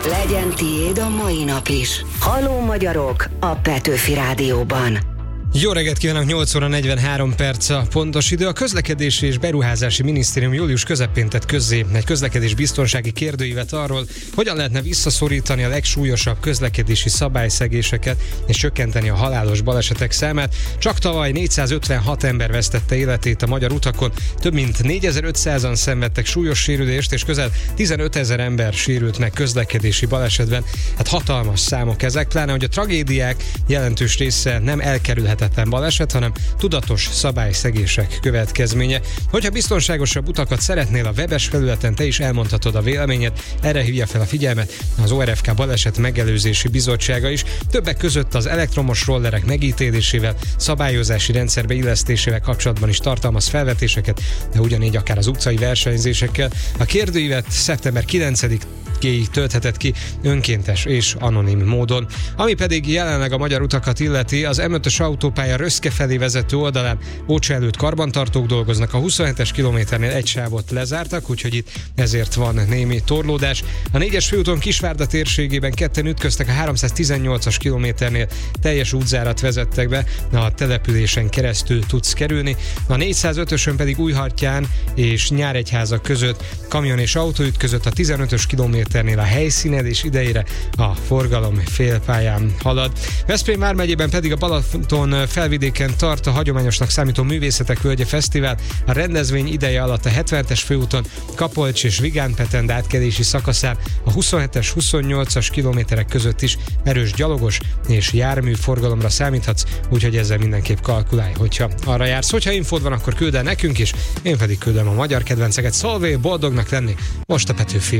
Legyen tiéd a mai nap is. Halló magyarok a Petőfi Rádióban. Jó reggelt kívánok, 8 óra 43 perc a pontos idő. A Közlekedési és Beruházási Minisztérium július közepén tett közzé egy közlekedés biztonsági kérdőívet arról, hogyan lehetne visszaszorítani a legsúlyosabb közlekedési szabályszegéseket és csökkenteni a halálos balesetek számát. Csak tavaly 456 ember vesztette életét a magyar utakon, több mint 4500-an szenvedtek súlyos sérülést, és közel 15 000 ember sérült meg közlekedési balesetben. Hát hatalmas számok ezek, pláne hogy a tragédiák jelentős része nem elkerülhetetlen baleset, hanem tudatos szabályszegések következménye. Hogyha biztonságosabb utakat szeretnél, a webes felületen te is elmondhatod a véleményed, erre hívja fel a figyelmet az ORFK Baleset Megelőzési Bizottsága is, többek között az elektromos rollerek megítélésével, szabályozási rendszerbe illesztésével kapcsolatban is tartalmaz felvetéseket, de ugyanígy akár az utcai versenyzésekkel. A kérdőívet szeptember 9-ig tölthetett ki önkéntes és anonim módon. Ami pedig jelenleg a magyar utakat illeti, az M5-ös autópálya Röszke felé vezető oldalán Ócsa előtt karbantartók dolgoznak, a 27-es kilométernél egy sávot lezártak, úgyhogy itt ezért van némi torlódás. A 4-es főúton Kisvárda térségében ketten ütköztek, a 318-as kilométernél teljes útzárat vezettek be, a településen keresztül tudsz kerülni. A 405-ösön pedig Újhartyán és Nyíregyháza között kamion és autó ütközött, a 15-ös kilométernél a helyszínelés idejére a forgalom félpályán halad. Veszprém vármegyében pedig a Balaton felvidéken tart a hagyományosnak számító Művészetek Völgye Fesztivál. A rendezvény ideje alatt a 70-es főúton Kapolcs és Vigánpetend átkelési szakaszán a 27-es, 28-as kilométerek között is erős gyalogos és jármű forgalomra számíthatsz, úgyhogy ezzel mindenképp kalkulálj, hogyha arra jársz. Hogyha infód van, akkor küld el nekünk is, én pedig küldöm a magyar kedvenceket. Szolvé, boldognak lenni, most a Petőfi.